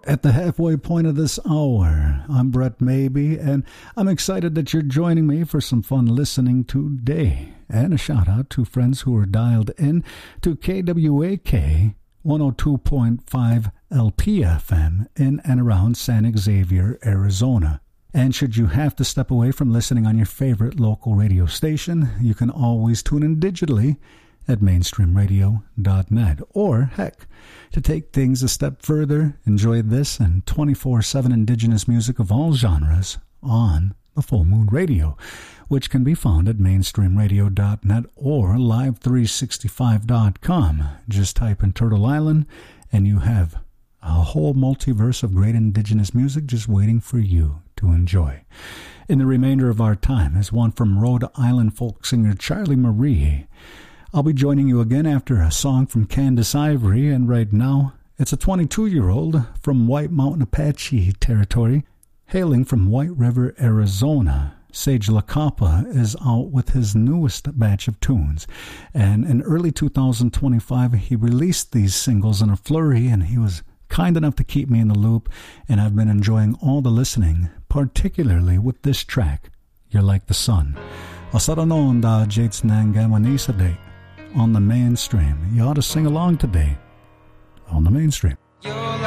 At the halfway point of this hour, I'm Brett Maybe, and I'm excited that you're joining me for some fun listening today. And a shout out to friends who are dialed in to KWAK 102.5 LPFM in and around San Xavier, Arizona. And should you have to step away from listening on your favorite local radio station, you can always tune in digitally at mainstreamradio.net. Or, heck, to take things a step further, enjoy this and 24/7 indigenous music of all genres on the Full Moon Radio, which can be found at mainstreamradio.net or live365.com. Just type in Turtle Island and you have a whole multiverse of great indigenous music just waiting for you to enjoy. In the remainder of our time is one from Rhode Island folk singer Charlie Marie. I'll be joining you again after a song from Candace Ivory, and right now it's a 22-year-old from White Mountain Apache territory, hailing from White River, Arizona. Sage LaCapa is out with his newest batch of tunes, and in early 2025 he released these singles in a flurry, and he was kind enough to keep me in the loop, and I've been enjoying all the listening, particularly with this track, You're Like the Sun. Asaranon da Jates Nangamanisa Day on the mainstream. You ought to sing along today on the mainstream.